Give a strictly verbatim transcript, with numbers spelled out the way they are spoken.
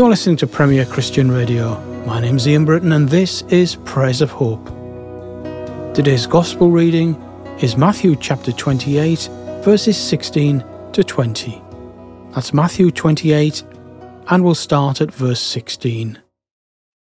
You're listening to Premier Christian Radio. My name's Ian Britton and this is Prayers of Hope. Today's Gospel reading is Matthew chapter twenty-eight, verses sixteen to twenty. That's Matthew twenty-eight, and we'll start at verse sixteen.